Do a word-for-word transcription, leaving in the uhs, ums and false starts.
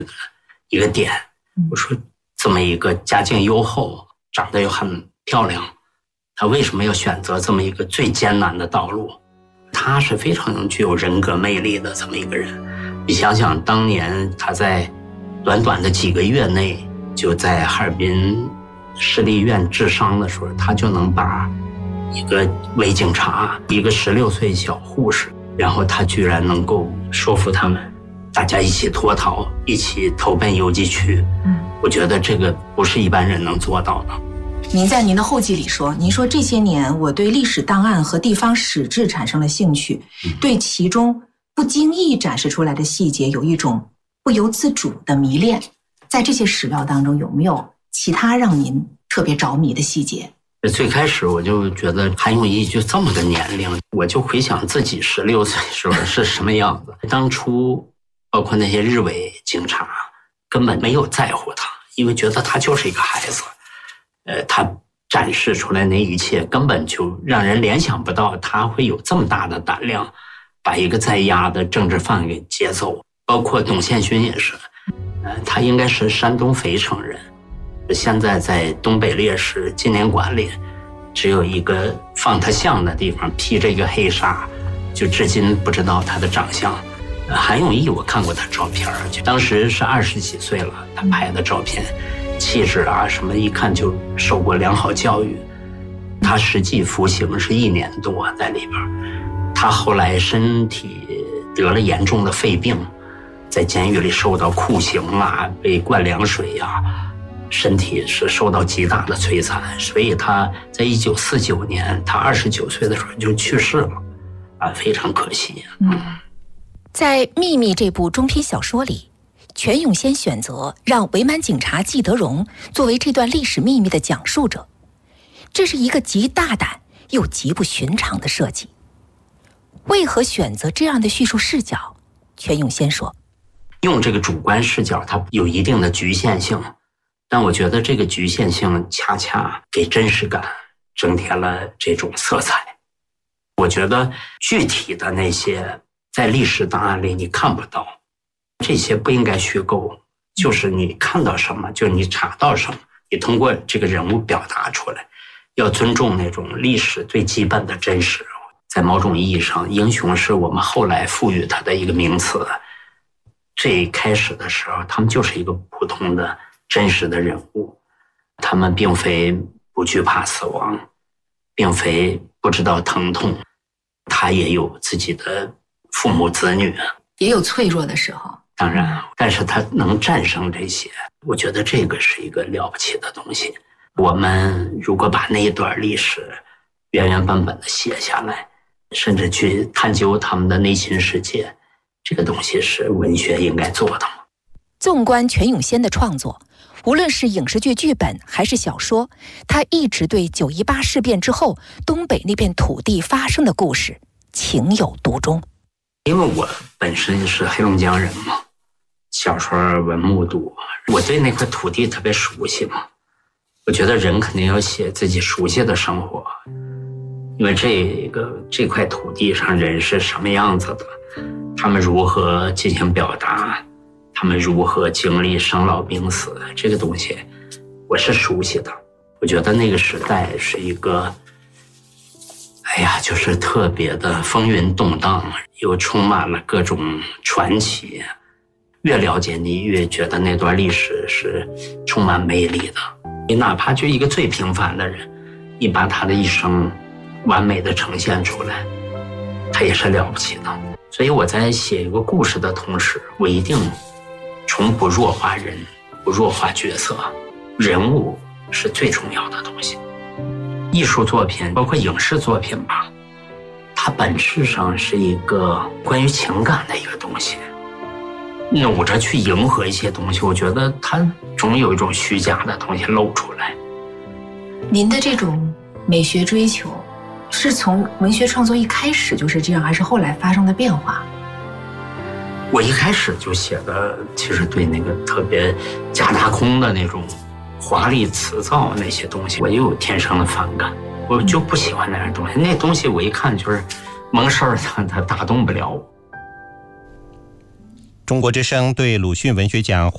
一个点。我说这么一个家境优厚，长得又很漂亮，他为什么要选择这么一个最艰难的道路？他是非常具有人格魅力的这么一个人。你想想当年他在短短的几个月内就在哈尔滨市立医院治伤的时候，他就能把一个伪警察，一个十六岁小护士，然后他居然能够说服他们大家一起脱逃，一起投奔游击区。嗯，我觉得这个不是一般人能做到的。 您在您的后记里说，您说这些年我对历史档案和地方史志产生了兴趣，对其中不经意展示出来的细节有一种不由自主的迷恋。在这些史料当中，有没有其他让您特别着迷的细节？ 最开始我就觉得韩永义就这么个年龄，我就回想自己十六岁时候是什么样子。当初包括那些日伪警察根本没有在乎他，因为觉得他就是一个孩子。呃，他展示出来那一切根本就让人联想不到他会有这么大的胆量把一个在押的政治犯给接走。包括董宪勋也是，呃，他应该是山东肥城人，现在在东北烈士纪念馆里只有一个放他像的地方，披着一个黑纱，就至今不知道他的长相。呃、韩永义我看过他照片，就当时是二十几岁了，他拍的照片气质啊什么一看就受过良好教育。他实际服刑是一年多在里边，他后来身体得了严重的肺病，在监狱里受到酷刑啊，被灌凉水啊，身体是受到极大的摧残，所以他在一九四九年他二十九岁的时候就去世了啊，非常可惜。嗯， 在《秘密》这部中篇小说里，全永先选择让伪满警察季德荣作为这段历史秘密的讲述者，这是一个极大胆又极不寻常的设计。为何选择这样的叙述视角？全永先说， 用这个主观视角它有一定的局限性，但我觉得这个局限性恰恰给真实感增添了这种色彩。我觉得具体的那些在历史档案里你看不到，这些不应该虚构，就是你看到什么，就是你查到什么，你通过这个人物表达出来，要尊重那种历史最基本的真实。在某种意义上，英雄是我们后来赋予他的一个名词。最开始的时候，他们就是一个普通的真实的人物，他们并非不惧怕死亡，并非不知道疼痛，他也有自己的父母子女， 也有脆弱的时候。 当然，但是他能战胜这些，我觉得这个是一个了不起的东西。我们如果把那一段历史原原本本的写下来，甚至去探究他们的内心世界，这个东西是文学应该做的。 纵观全永先的创作，无论是影视剧剧本还是小说，他一直对九一八事变之后东北那片土地发生的故事情有独钟。 因为我本身是黑龙江人嘛，小时候文目睹，我对那块土地特别熟悉嘛。我觉得人肯定要写自己熟悉的生活，因为这个这块土地上人是什么样子的，他们如何进行表达，他们如何经历生老病死，这个东西我是熟悉的。我觉得那个时代是一个哎呀，就是特别的风云动荡，又充满了各种传奇。越了解你，越觉得那段历史是充满魅力的。你哪怕就一个最平凡的人，你把他的一生完美的呈现出来，他也是了不起的。所以我在写一个故事的同时，我一定从不弱化人，不弱化角色，人物是最重要的东西。艺术作品包括影视作品吧，它本质上是一个关于情感的一个东西，努着去迎合一些东西，我觉得它总有一种虚假的东西露出来。 您的这种美学追求是从文学创作一开始就是这样，还是后来发生的变化？ 我一开始就写的其实对那个特别假大空的那种华丽辞藻那些东西，我有天生的反感，我就不喜欢那样东西。那东西我一看就是蒙事儿，它它打动不了我。 中国之声对鲁迅文学奖